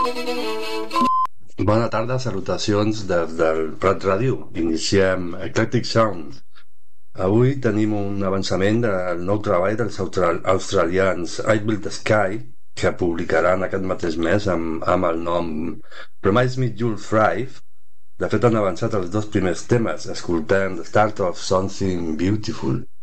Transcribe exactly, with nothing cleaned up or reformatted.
Bona tarda, salutacions des del Prat Ràdio. Iniciem Eclectic Sound. Avui tenim un avançament del nou treball dels austral australians I Built the Sky, que publicaran aquest mateix mes amb, amb el nom Promise Me You'll Thrive. De fet, han avançat els dos primers temes. Escoltem The Start of Something Beautiful.